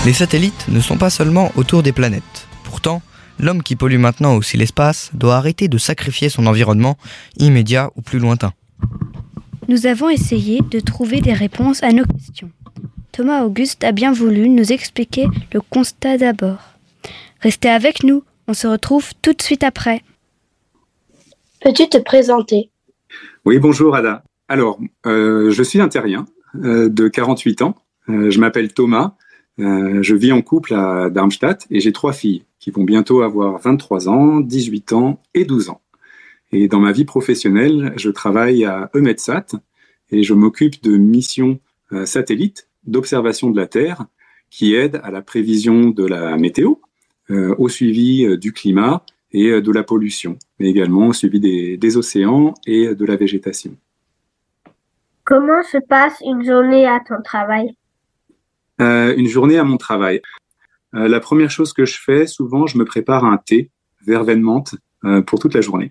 Les satellites ne sont pas seulement autour des planètes. Pourtant, l'homme qui pollue maintenant aussi l'espace doit arrêter de sacrifier son environnement immédiat ou plus lointain. Nous avons essayé de trouver des réponses à nos questions. Thomas Auguste a bien voulu nous expliquer le constat d'abord. Restez avec nous, on se retrouve tout de suite après. Peux-tu te présenter ? Oui, bonjour Ada. Alors, je suis un terrien de 48 ans. Je m'appelle Thomas. Je vis en couple à Darmstadt et j'ai 3 filles qui vont bientôt avoir 23 ans, 18 ans et 12 ans. Et dans ma vie professionnelle, je travaille à EUMETSAT et je m'occupe de missions satellites d'observation de la Terre qui aident à la prévision de la météo, au suivi du climat et de la pollution, mais également au suivi des océans et de la végétation. Comment se passe une journée à ton travail ? Une journée à mon travail. La première chose que je fais, souvent, je me prépare un thé, verveine menthe, pour toute la journée.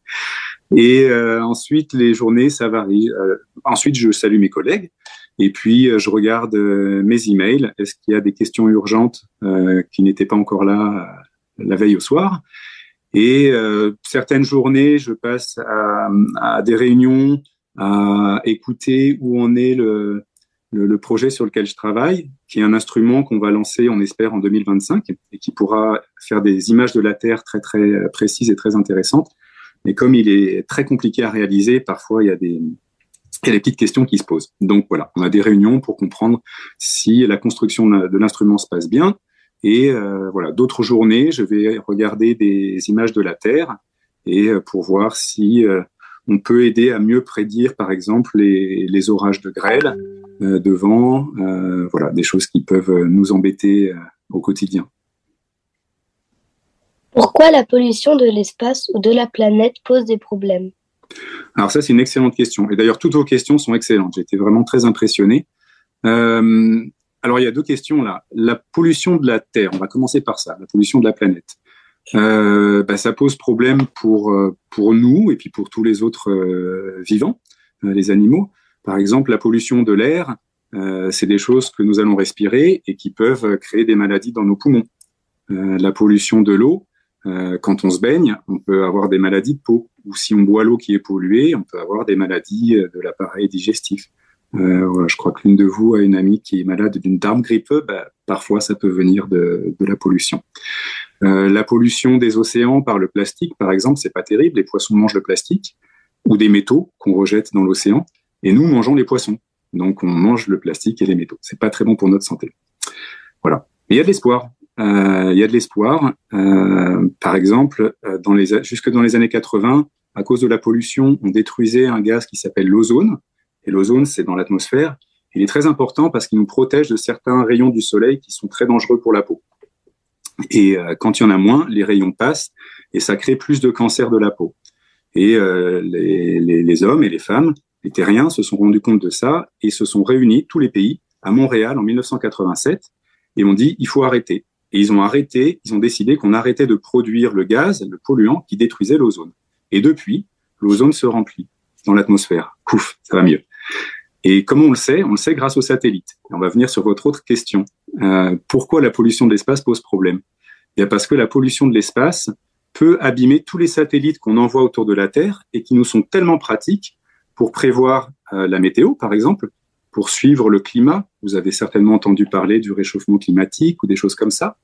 Et ensuite, les journées, ça varie. Ensuite, je salue mes collègues. Et puis, je regarde mes emails. Est-ce qu'il y a des questions urgentes qui n'étaient pas encore là la veille au soir ? Et certaines journées, je passe à des réunions, à écouter où en est le projet sur lequel je travaille, qui est un instrument qu'on va lancer, on espère, en 2025, et qui pourra faire des images de la Terre très, très précises et très intéressantes. Mais comme il est très compliqué à réaliser, parfois, il y a des petites questions qui se posent. Donc voilà, on a des réunions pour comprendre si la construction de l'instrument se passe bien. Et voilà, d'autres journées, je vais regarder des images de la Terre et pour voir si on peut aider à mieux prédire, par exemple, les orages de grêle, de vent, voilà, des choses qui peuvent nous embêter au quotidien. Pourquoi la pollution de l'espace ou de la planète pose des problèmes ? Alors ça, c'est une excellente question. Et d'ailleurs, toutes vos questions sont excellentes. J'ai été vraiment très impressionné. Alors, il y a 2 questions là. La pollution de la Terre, on va commencer par ça, la pollution de la planète. Ça pose problème pour nous et puis pour tous les autres vivants, les animaux. Par exemple, la pollution de l'air, c'est des choses que nous allons respirer et qui peuvent créer des maladies dans nos poumons. La pollution de l'eau, quand on se baigne, on peut avoir des maladies de peau. Ou si on boit l'eau qui est polluée, on peut avoir des maladies de l'appareil digestif. Voilà, je crois que l'une de vous a une amie qui est malade d'une darmgrippe. Parfois, ça peut venir de la pollution. La pollution des océans par le plastique, par exemple, c'est pas terrible. Les poissons mangent le plastique ou des métaux qu'on rejette dans l'océan, et nous mangeons les poissons. Donc, on mange le plastique et les métaux. C'est pas très bon pour notre santé. Voilà. Mais il y a de l'espoir. Il y a de l'espoir. Par exemple, jusque dans les années 80, à cause de la pollution, on détruisait un gaz qui s'appelle l'ozone. Et l'ozone, c'est dans l'atmosphère. Il est très important parce qu'il nous protège de certains rayons du soleil qui sont très dangereux pour la peau. Et quand il y en a moins, les rayons passent et ça crée plus de cancer de la peau. Et les hommes et les femmes, les terriens, se sont rendus compte de ça et se sont réunis, tous les pays, à Montréal en 1987 et ont dit il faut arrêter. Et ils ont décidé qu'on arrêtait de produire le gaz, le polluant qui détruisait l'ozone. Et depuis, l'ozone se remplit dans l'atmosphère. Pouf, ça va mieux. Et comment on le sait ? On le sait grâce aux satellites. Et on va venir sur votre autre question. Pourquoi la pollution de l'espace pose problème ? Bien parce que la pollution de l'espace peut abîmer tous les satellites qu'on envoie autour de la Terre et qui nous sont tellement pratiques pour prévoir la météo, par exemple, pour suivre le climat. Vous avez certainement entendu parler du réchauffement climatique ou des choses comme ça.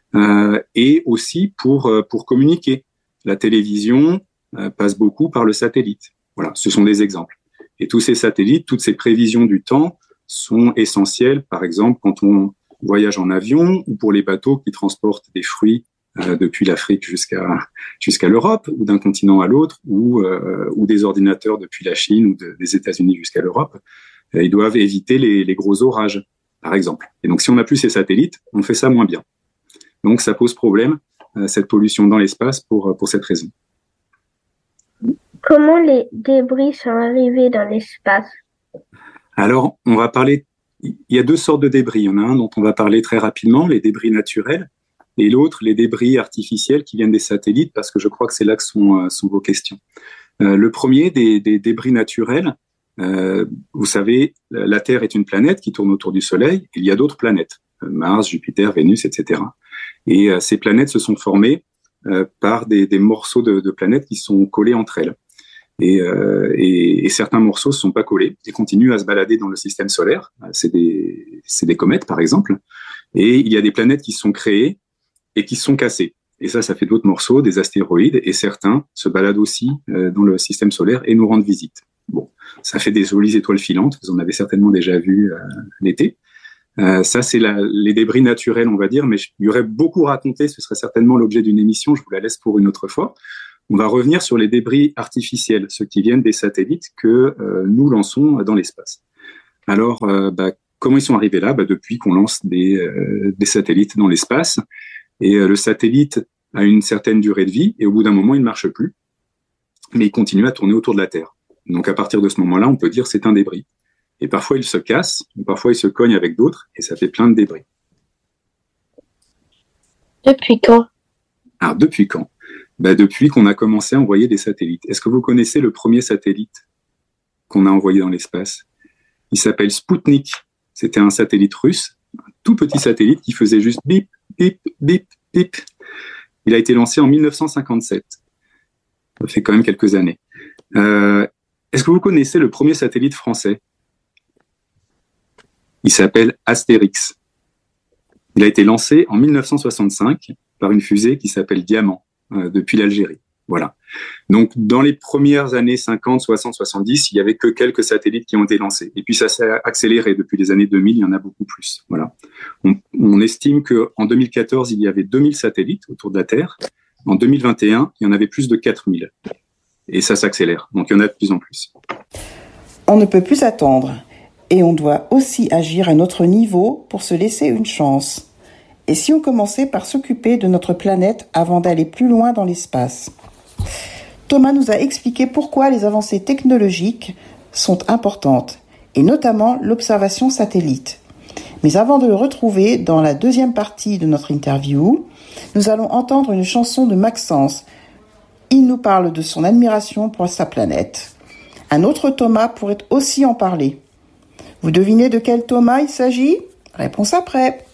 Et aussi pour communiquer. La télévision passe beaucoup par le satellite. Voilà, ce sont des exemples. Et tous ces satellites, toutes ces prévisions du temps sont essentielles, par exemple, quand on voyage en avion ou pour les bateaux qui transportent des fruits depuis l'Afrique jusqu'à l'Europe ou d'un continent à l'autre ou des ordinateurs depuis la Chine ou des États-Unis jusqu'à l'Europe. Ils doivent éviter les gros orages, par exemple. Et donc, si on n'a plus ces satellites, on fait ça moins bien. Donc, ça pose problème, cette pollution dans l'espace pour cette raison. Comment les débris sont arrivés dans l'espace ? Alors, on va parler... Il y a 2 sortes de débris. Il y en a un dont on va parler très rapidement, les débris naturels, et l'autre, les débris artificiels qui viennent des satellites, parce que je crois que c'est là que sont vos questions. Le premier, des débris naturels, vous savez, la Terre est une planète qui tourne autour du Soleil. Il y a d'autres planètes. Mars, Jupiter, Vénus, etc. Et ces planètes se sont formées par des morceaux de planètes qui sont collés entre elles. Et certains morceaux ne sont pas collés et continuent à se balader dans le système solaire. C'est des comètes, par exemple. Et il y a des planètes qui sont créées et qui sont cassées. Et ça fait d'autres morceaux, des astéroïdes, et certains se baladent aussi dans le système solaire et nous rendent visite. Bon, ça fait des jolies étoiles filantes, vous en avez certainement déjà vu l'été. Ça, c'est les débris naturels, on va dire, mais il y aurait beaucoup à raconter, ce serait certainement l'objet d'une émission, je vous la laisse pour une autre fois. On va revenir sur les débris artificiels, ceux qui viennent des satellites que nous lançons dans l'espace. Alors, comment ils sont arrivés là ? Depuis qu'on lance des satellites dans l'espace. Et le satellite a une certaine durée de vie, et au bout d'un moment, il ne marche plus, mais il continue à tourner autour de la Terre. Donc à partir de ce moment-là, on peut dire que c'est un débris. Et parfois, il se casse, ou parfois, il se cogne avec d'autres, et ça fait plein de débris. Depuis quand ? Alors, depuis quand ? Depuis qu'on a commencé à envoyer des satellites. Est-ce que vous connaissez le premier satellite qu'on a envoyé dans l'espace ? Il s'appelle Spoutnik. C'était un satellite russe, un tout petit satellite qui faisait juste bip, bip, bip, bip. Il a été lancé en 1957. Ça fait quand même quelques années. Est-ce que vous connaissez le premier satellite français ? Il s'appelle Astérix. Il a été lancé en 1965 par une fusée qui s'appelle Diamant, depuis l'Algérie. Voilà. Donc, dans les premières années 50, 60, 70, il n'y avait que quelques satellites qui ont été lancés. Et puis, ça s'est accéléré. Depuis les années 2000, il y en a beaucoup plus. Voilà. On estime qu'en 2014, il y avait 2000 satellites autour de la Terre. En 2021, il y en avait plus de 4000. Et ça s'accélère. Donc, il y en a de plus en plus. On ne peut plus attendre. Et on doit aussi agir à notre niveau pour se laisser une chance. Et si on commençait par s'occuper de notre planète avant d'aller plus loin dans l'espace ? Thomas nous a expliqué pourquoi les avancées technologiques sont importantes, et notamment l'observation satellite. Mais avant de le retrouver dans la deuxième partie de notre interview, nous allons entendre une chanson de Maxence. Il nous parle de son admiration pour sa planète. Un autre Thomas pourrait aussi en parler. Vous devinez de quel Thomas il s'agit ? Réponse après.